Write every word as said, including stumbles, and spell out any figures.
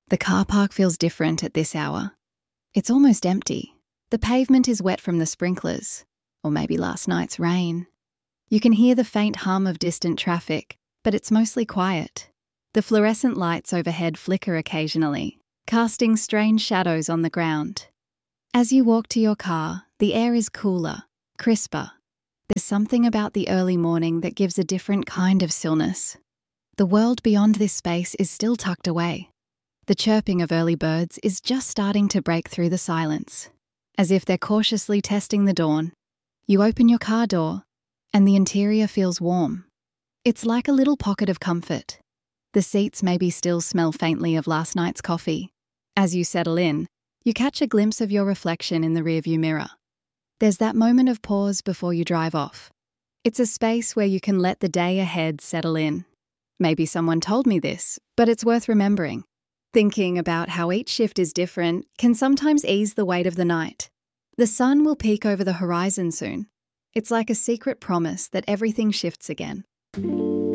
The car park feels different at this hour. It's almost empty. The pavement is wet from the sprinklers, or maybe last night's rain. You can hear the faint hum of distant traffic, but it's mostly quiet. The fluorescent lights overhead flicker occasionally, casting strange shadows on the ground. As you walk to your car, the air is cooler, crisper. There's something about the early morning that gives a different kind of stillness. The world beyond this space is still tucked away. The chirping of early birds is just starting to break through the silence, as if they're cautiously testing the dawn. You open your car door, and the interior feels warm. It's like a little pocket of comfort. The seats maybe still smell faintly of last night's coffee. As you settle in, you catch a glimpse of your reflection in the rearview mirror. There's that moment of pause before you drive off. It's a space where you can let the day ahead settle in. Maybe someone told me this, but it's worth remembering. Thinking about how each shift is different can sometimes ease the weight of the night. The sun will peek over the horizon soon. It's like a secret promise that everything shifts again.